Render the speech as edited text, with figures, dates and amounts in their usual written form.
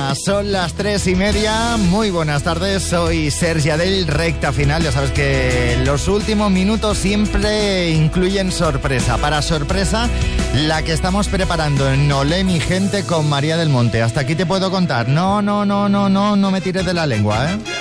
mañana, son las 3:30. Muy buenas tardes, soy Sergi Adell, recta final. Ya sabes que los últimos minutos siempre incluyen sorpresa. Para sorpresa, la que estamos preparando en Olé mi gente con María del Monte. Hasta aquí te puedo contar. No me tires de la lengua, ¿eh?